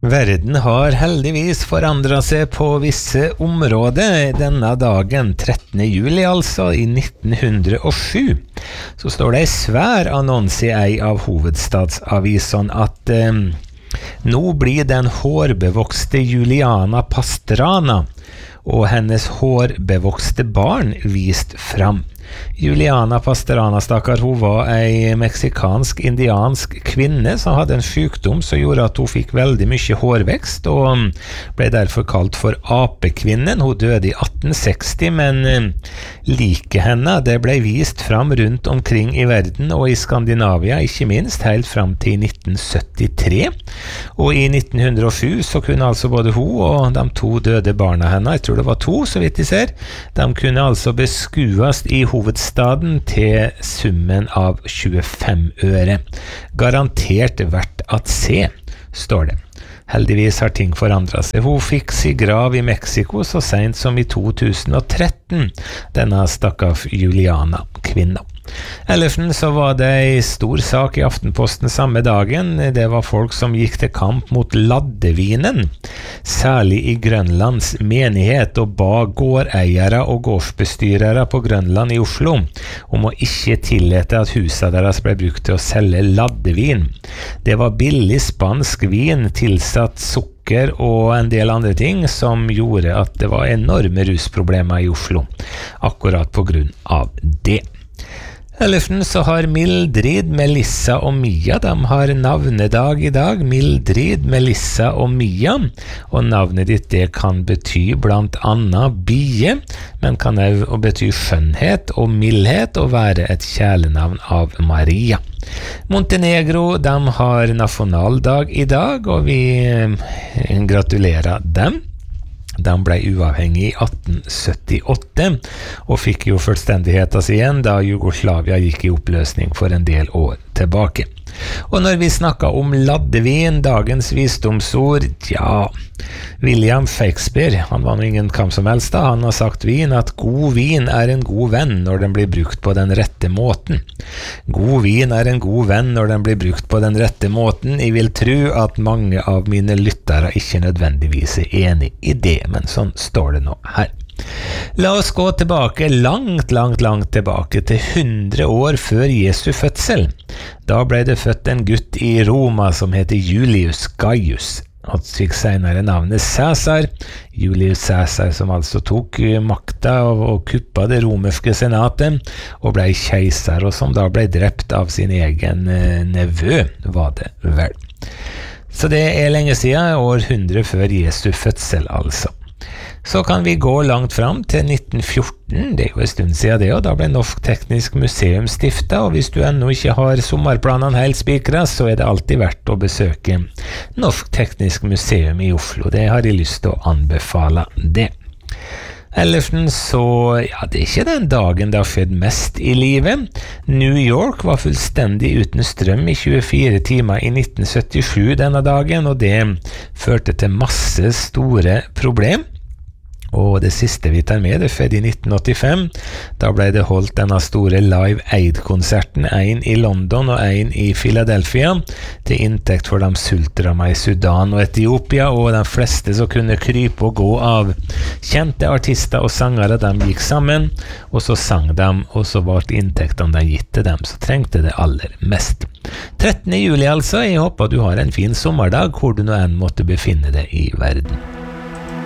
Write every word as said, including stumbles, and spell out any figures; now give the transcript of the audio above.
Verden har heldigvis forandret seg på visse områder. Denne dagen, trettende juli altså, i nitten hundre og sju, så står det en svær annonse i ei av hovedstadsavisene at eh, nå blir den hårbevokste Juliana Pastrana og hennes hårbevokste barn vist fram. Juliana Pastrana, stakkar, hun var ei meksikansk-indiansk kvinne som hadde en sykdom som gjorde at hun fikk veldig mye hårvekst og ble derfor kalt for apekvinnen. Hun døde i atten seksti, men like henne, det ble vist fram rundt omkring i verden og i Skandinavia, ikke minst, helt fram til nitten syttitre. Og i nitten hundre og sju så kunne altså både hun og de to døde barna henne, jeg tror det var to, så vidt jeg ser, de kunne altså beskues i hovedstaden til summen av tjuefem øre. Garantert verdt at se, står det. Heldigvis har ting forandret seg. Hun fikk sin grav i Mexico så sent som i to tusen og tretten, denne stakkars Juliana, kvinna. Ellersen så var det en stor sak i Aftenposten samme dagen. Det var folk som gikk til kamp mot laddevinen, særlig i Grønlands menighet, og ba gårdeiere og gårdsbestyrere på Grønland i Oslo om å ikke tillate at huset deres ble brukt til å selge laddevin. Det var billig spansk vin, tilsatt sukker og en del andre ting som gjorde at det var enorme rusproblemer i Oslo, akkurat på grunn av det. Ellersen så har Mildrid, Melissa og Mia, de har navnedag i dag. Mildrid, Melissa og Mia, og navnet ditt det kan bety blant annet bie, men kan også bety skjønnhet og mildhet og være et kjælenavn av Maria. Montenegro, de har nasjonaldag i dag, og vi gratulerer dem. De ble uavhengig i atten syttiåtte og fikk jo fullstendigheten igjen da Jugoslavia gikk i oppløsning for en del år tilbake. Og når vi snakker om laddevin, dagens visdomsord, ja, William Shakespeare, han var nå ingen kam som helst da, han har sagt vin at god vin er en god venn når den blir brukt på den rette måten. God vin er en god venn når den blir brukt på den rette måten. Jeg vil tro at mange av mine lyttere ikke nødvendigvis er enig i det, men sånn står det nå her. La oss gå tilbake, langt, langt, langt tilbake, til hundre år før Jesu fødsel. Da ble det født en gutt i Roma som heter Julius Gaius. Han fikk senere navnet Cæsar, Julius Cæsar, som altså tok makta og, og kuppa det romerske senatet og ble keiser, og som da ble drept av sin egen eh, nevø, var det vel. Så det er lenge siden, århundre før Jesu fødsel altså. Så kan vi gå langt fram til nitten fjorten, det er jo en stund siden det, og da ble Norsk Teknisk Museum stiftet, og hvis du ennå ikke har sommerplanene helt spikret, så er det alltid verdt å besøke Norsk Teknisk Museum i Oslo. Det har jeg lyst til å anbefale det. Ellersen så, ja, det er ikke den dagen det har skjedd mest i livet. New York var fullstendig uten strøm i tjuefire timer i nitten syttisju denne dagen, og det førte til masse store problem. Og det siste vi tar med, det skjedde i nitten åttifem. Da ble det holdt denne store Live Aid-konserten, en i London og en i Philadelphia, til inntekt for de sultramma i Sudan og Etiopia, og de fleste som kunne krype og gå av kjente artister og sangere, de gikk sammen, og så sang de, og så ble inntektene de gitt til dem som trengte det aller mest. trettende juli altså, jeg håper du har en fin sommerdag, hvor du nå enn måtte befinne deg i verden.